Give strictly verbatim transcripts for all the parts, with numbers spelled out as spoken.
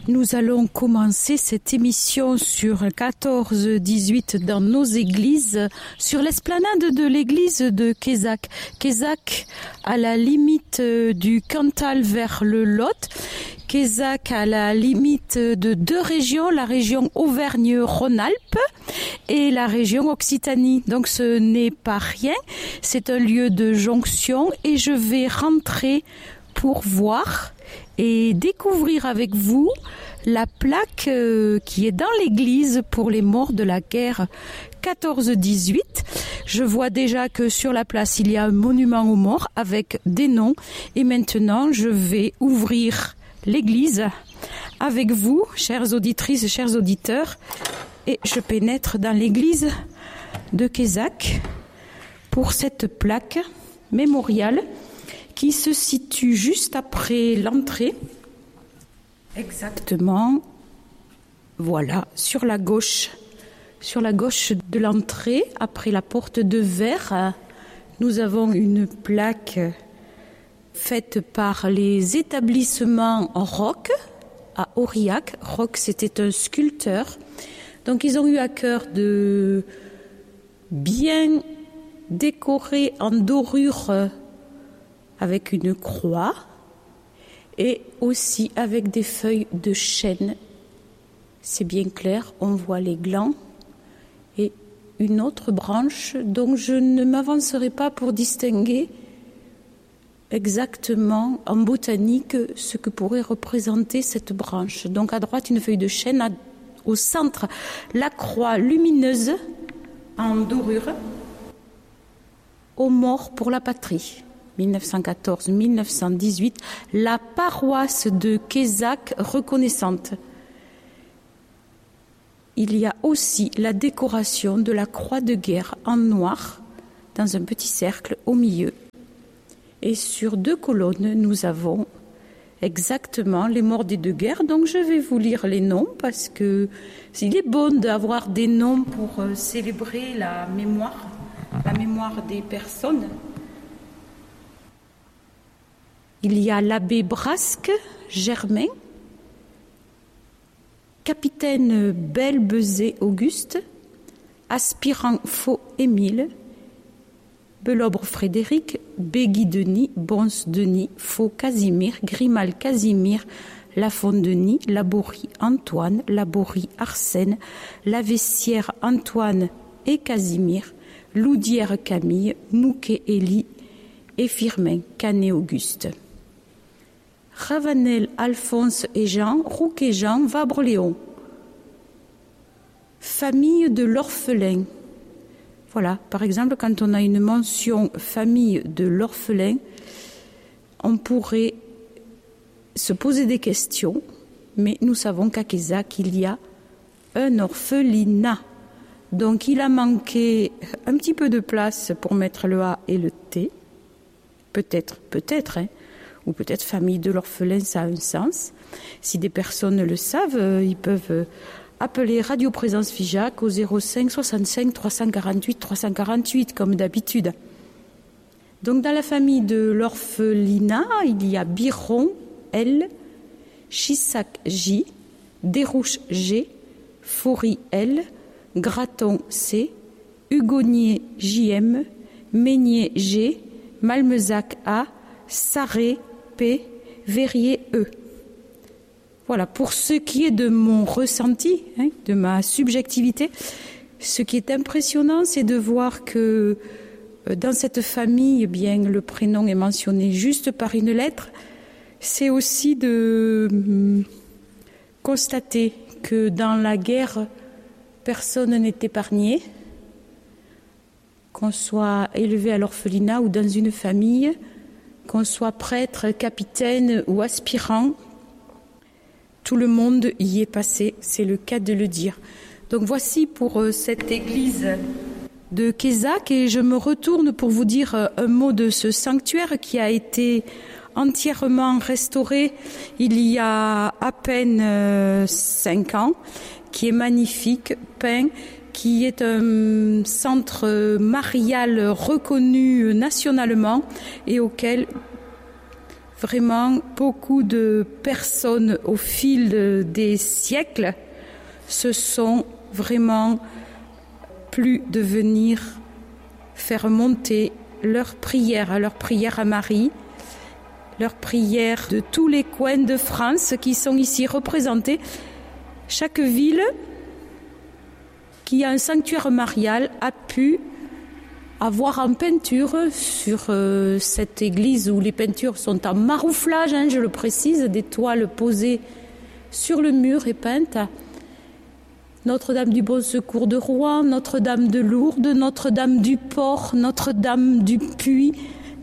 Nous allons commencer cette émission sur quatorze dix-huit dans nos églises, sur l'esplanade de l'église de Quézac. Quézac, à la limite du Cantal vers le Lot. Quézac, à la limite de deux régions, la région Auvergne-Rhône-Alpes et la région Occitanie. Donc ce n'est pas rien, c'est un lieu de jonction et je vais rentrer pour voir et découvrir avec vous la plaque euh, qui est dans l'église pour les morts de la guerre quatorze dix-huit. Je vois déjà que sur la place, il y a un monument aux morts avec des noms. Et maintenant, je vais ouvrir l'église avec vous, chères auditrices, chers auditeurs. Et je pénètre dans l'église de Quézac pour cette plaque mémoriale qui se situe juste après l'entrée, exactement, voilà, sur la gauche, sur la gauche de l'entrée, après la porte de verre, nous avons une plaque faite par les établissements Rock à Aurillac. Rock, c'était un sculpteur, donc ils ont eu à cœur de bien décorer en dorure avec une croix et aussi avec des feuilles de chêne. C'est bien clair, on voit les glands et une autre branche dont je ne m'avancerai pas pour distinguer exactement en botanique ce que pourrait représenter cette branche. Donc à droite une feuille de chêne, à, au centre la croix lumineuse en dorure, aux morts pour la patrie. mille neuf cent quatorze à mille neuf cent dix-huit, la paroisse de Quézac reconnaissante. Il y a aussi la décoration de la croix de guerre en noir dans un petit cercle au milieu. Et sur deux colonnes, nous avons exactement les morts des deux guerres. Donc je vais vous lire les noms parce que il est bon d'avoir des noms pour célébrer la mémoire, la mémoire des personnes. Il y a l'abbé Brasque Germain, capitaine Belbezé Auguste, aspirant Faux Émile, Belobre Frédéric, Bégui Denis, Bons Denis, Faux Casimir, Grimal Casimir, Lafont Denis, Laborie Antoine, Laborie Arsène, Lavessière Antoine et Casimir, Loudière Camille, Mouquet Élie et Firmin Canet Auguste. Ravanel, Alphonse et Jean, Rouquet Jean, Vabre Léon. Famille de l'orphelin. Voilà, par exemple, quand on a une mention famille de l'orphelin, on pourrait se poser des questions, mais nous savons qu'à Quézac, il y a un orphelinat. Donc il a manqué un petit peu de place pour mettre le A et le T. Peut-être, peut-être, hein. Ou peut-être famille de l'orphelin, ça a un sens. Si des personnes le savent, ils peuvent appeler Radio Présence Figeac au zéro cinq soixante-cinq trois cent quarante-huit trois cent quarante-huit, comme d'habitude. Donc dans la famille de l'orphelinat, il y a Biron L, Chissac J, Desrouches G, Faury L, Graton C, Hugonnier J M, Meignier G, Malmezac A, Sarré P, Verrier E. Voilà, pour ce qui est de mon ressenti, hein, de ma subjectivité, ce qui est impressionnant, c'est de voir que dans cette famille, eh bien, le prénom est mentionné juste par une lettre. C'est aussi de hum, constater que dans la guerre, personne n'est épargné, qu'on soit élevé à l'orphelinat ou dans une famille, qu'on soit prêtre, capitaine ou aspirant, tout le monde y est passé, c'est le cas de le dire. Donc voici pour cette église de Quézac et je me retourne pour vous dire un mot de ce sanctuaire qui a été entièrement restauré il y a à peine cinq ans, qui est magnifique, peint, qui est un centre marial reconnu nationalement et auquel vraiment beaucoup de personnes au fil des siècles se sont vraiment plu de venir faire monter leurs prières, leurs prières à Marie, leurs prières de tous les coins de France qui sont ici représentés. Chaque ville qui a un sanctuaire marial a pu avoir en peinture sur euh, cette église où les peintures sont en marouflage, hein, je le précise, des toiles posées sur le mur et peintes. Notre-Dame du Bon Secours de Rouen, Notre-Dame de Lourdes, Notre-Dame du Port, Notre-Dame du Puy,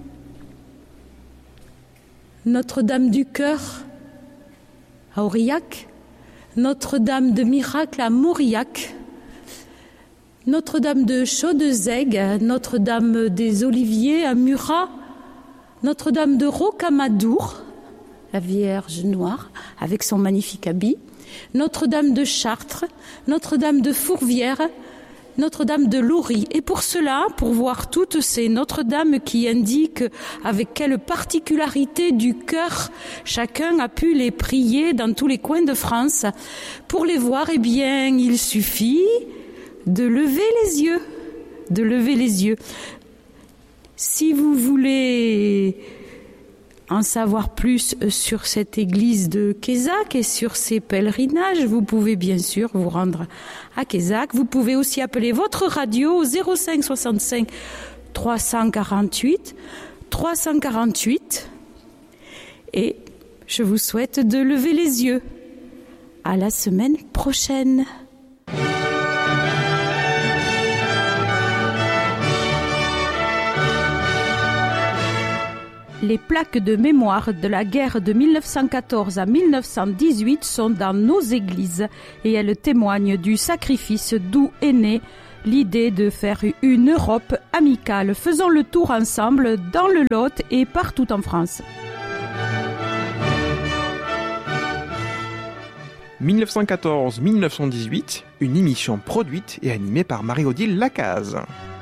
Notre-Dame du Cœur à Aurillac, Notre-Dame de Miracle à Mauriac, Notre-Dame de Chaudezègue, Notre-Dame des Oliviers à Murat, Notre-Dame de Rocamadour, la Vierge Noire avec son magnifique habit, Notre-Dame de Chartres, Notre-Dame de Fourvière, Notre-Dame de Laurie. Et pour cela, pour voir toutes ces Notre-Dame qui indiquent avec quelle particularité du cœur chacun a pu les prier dans tous les coins de France, pour les voir, eh bien, il suffit de lever les yeux, de lever les yeux. Si vous voulez en savoir plus sur cette église de Quézac et sur ses pèlerinages, vous pouvez bien sûr vous rendre à Quézac. Vous pouvez aussi appeler votre radio au zéro cinq soixante-cinq trois cent quarante-huit trois cent quarante-huit et je vous souhaite de lever les yeux. À la semaine prochaine. Les plaques de mémoire de la guerre de mille neuf cent quatorze à mille neuf cent dix-huit sont dans nos églises et elles témoignent du sacrifice d'où est née l'idée de faire une Europe amicale. Faisons le tour ensemble dans le Lot et partout en France. mille neuf cent quatorze à mille neuf cent dix-huit, une émission produite et animée par Marie-Odile Lacaze.